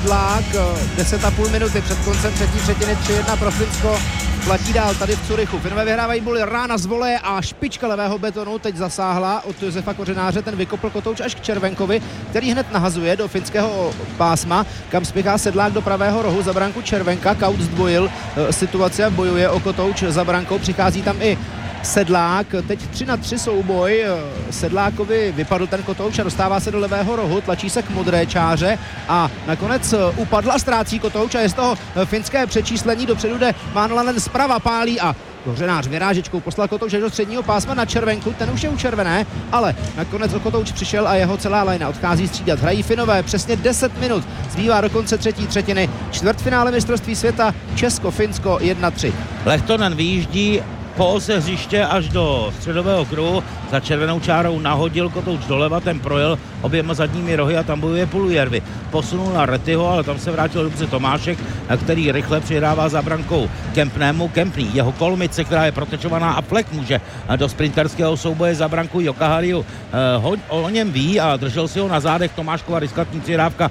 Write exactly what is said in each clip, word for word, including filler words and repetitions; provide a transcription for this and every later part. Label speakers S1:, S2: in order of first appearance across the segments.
S1: Sedlák, deset a půl minuty před koncem třetí třetiny, tři jedna pro Finsko, platí dál tady v Curychu. Finové vyhrávají boli rána z voleje a špička levého betonu teď zasáhla od Josefa Kořenáře, ten vykopl kotouč až k Červenkovi, který hned nahazuje do finského pásma, kam spěchá Sedlák do pravého rohu za branku Červenka, Kaut zdvojil situaci a bojuje o kotouč za brankou, přichází tam i Sedlák, teď tři na tři souboj, Sedlákovi vypadl ten kotouč a dostává se do levého rohu, tlačí se k modré čáře a nakonec upadl a ztrácí kotouč a je z toho finské přečíslení, dopředu jde Manlanen zprava, pálí a Kořenář vyrážečkou poslal kotouč do středního pásma na Červenku, ten už je u červené, ale nakonec o kotouč přišel a jeho celá lajna odchází střídat. Hrají Finové přesně deset minut, zbývá do konce třetí třetiny, čtvrtfinále mistrovství světa Česko-Finsko jedna tři.
S2: Lehtonen vyjíždí po ose hřiště až do středového kruhu, za červenou čárou nahodil kotouč doleva, ten projel oběma zadními rohy a tam bojuje Pulujärvi. Posunul na Rettyho, ale tam se vrátil dobře Tomášek, který rychle přihrává za brankou Kempnému. Kempný, jeho kolmice, která je protečovaná a Flek může do sprinterského souboje za branku Jokahariu. Ho, o něm ví a držel si ho na zádech. Tomáškova riskantní přihrávka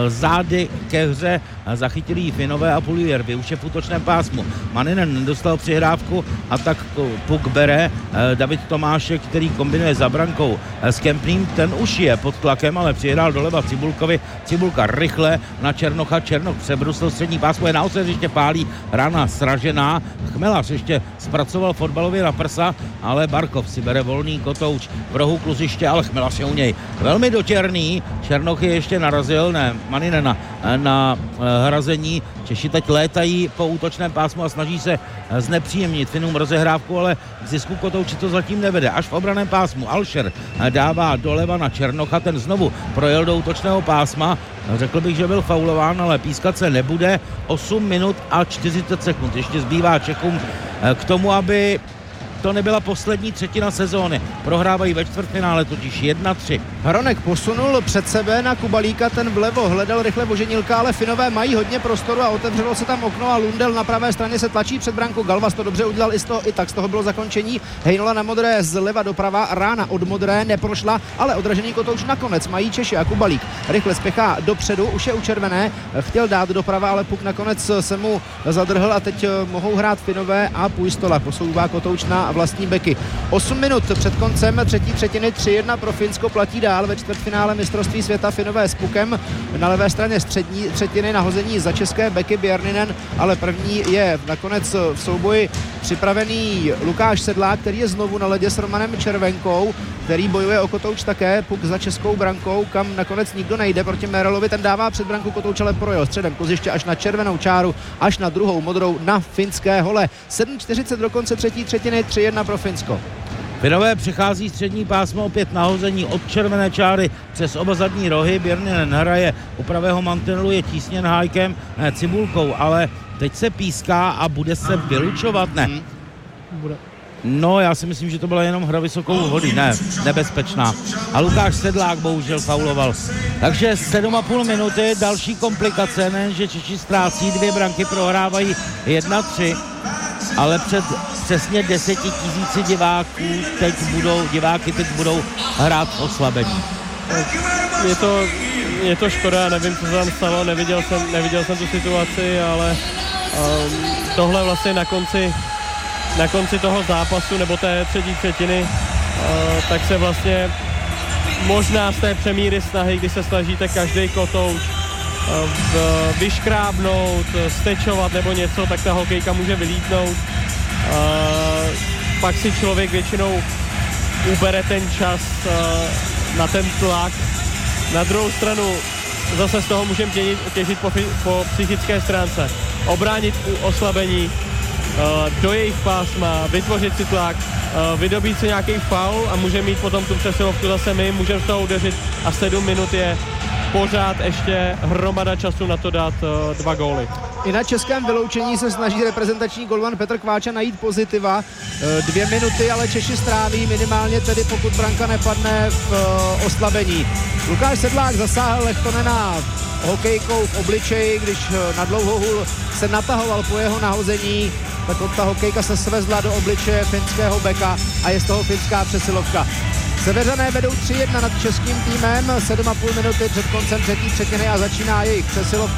S2: zády ke hře, zachytili ji Finové a Pulujärvi už je v útočném pásmu. Maninen nedostal přihrávku a tak puk bere David Tomášek, který kombinuje za brankou s Kempným, ten už je pod tlakem, ale přihrál doleva Cibulkovi, Cibulka rychle na Černocha, Černoch přebrusil střední pásmo, je na ose ještě pálí, rána sražená, Chmelař ještě zpracoval fotbalově na prsa, ale Barkov si bere volný kotouč v rohu kluziště, ale Chmelař je u něj velmi dotěrný, Černoch je ještě narazil, ne, Maninena na hrazení, Češi teď létají po útočném pásmu a snaží se znepříjemnit Finům rozehrávku, ale k zisku kotouči to zatím nevede. Až v obraném pásmu Alšer dává doleva na Černocha, ten znovu projel do útočného pásma. Řekl bych, že byl faulován, ale pískat se nebude. osm minut a čtyřicet sekund. Ještě zbývá Čechům k tomu, aby to nebyla poslední třetina sezóny. Prohrávají ve čtvrtfinále totiž jedna tři.
S1: Hronek posunul před sebe na Kubalíka, ten vlevo hledal rychle Voženilka, ale Finové mají hodně prostoru a otevřelo se tam okno a Lundell na pravé straně se tlačí před branku. Galvas to dobře udělal, i, z toho, i tak z toho bylo zakončení. Hejnola na modré zleva doprava, rána od modré neprošla, ale odražený kotouč nakonec mají Češi a Kubalík rychle spěchá dopředu, už je u červené, chtěl dát doprava, ale puk nakonec se mu zadrhl a teď mohou hrát Finové a Puistola posouvá kotouč na vlastní beky. osm minut před koncem třetí třetiny, tři jedna pro Finsko, platí dál ve čtvrtfinále mistrovství světa Finové s pukem na levé straně střední třetiny, nahození za české beky Björninen, ale první je nakonec v souboji připravený Lukáš Sedlák, který je znovu na ledě s Romanem Červenkou, který bojuje o kotouč také, puk za českou brankou, kam nakonec nikdo nejde proti Merelovi, ten dává před branku kotouč, ale projel středem kluziště až na červenou čáru, až na druhou modrou na finské hole. sedm čtyřicet do konce třetí třetiny, tři jedna pro Finsko.
S2: Finové přichází střední pásmo, opět nahození od červené čáry přes oba zadní rohy. Björninen hraje u pravého mantinelu, je tísněn Hájkem, ne, Cibulkou, ale teď se píská a bude se vylučovat, ne?
S1: Bude.
S2: No, já si myslím, že to byla jenom hra vysokou vody, ne, nebezpečná. A Lukáš Sedlák bohužel fauloval. Takže sedm a půl minuty, další komplikace, nejenže Češi ztrácí, dvě branky prohrávají jedna tři, ale před přesně deseti tisíci diváků teď budou, diváky teď budou hrát v oslabení.
S3: Je to, je to škoda, nevím, co se tam stalo, neviděl jsem, neviděl jsem tu situaci, ale um, tohle vlastně na konci na konci toho zápasu nebo té třetí třetiny, uh, tak se vlastně možná z té přemíry snahy, kdy se snažíte každý kotouč uh, vyškrábnout, stečovat nebo něco, tak ta hokejka může vylítnout. Uh, pak si člověk většinou ubere ten čas uh, na ten tlak. Na druhou stranu zase z toho můžeme těžit, těžit po, po psychické stránce. Obránit oslabení, uh, do jejich pásma, vytvořit si tlak, uh, vydobít si nějaký faul a můžeme mít potom tu přesilovku zase my, můžeme z toho udeřit a sedm minut je pořád ještě hromada času na to dát uh, dva góly.
S1: I na českém vyloučení se snaží reprezentační golman Petr Kváča najít pozitiva. Dvě minuty, ale Češi stráví minimálně tedy, pokud branka nepadne v oslabení. Lukáš Sedlák zasáhl Lehtonena hokejkou v obličeji, když na dlouhou hůl se natahoval po jeho nahození, tak ta hokejka se svezla do obličeje finského beka a je z toho finská přesilovka. Seveřané vedou tři jedna nad českým týmem, sedm a půl minuty před koncem třetí třetiny a začíná jejich přesilovka.